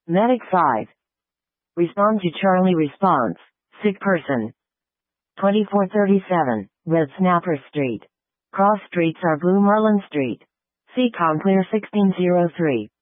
Medic 5. Respond to Charlie response. Sick person. 2437, Red Snapper Street. Cross streets are Blue Marlin Street. Seacom Clear 1603.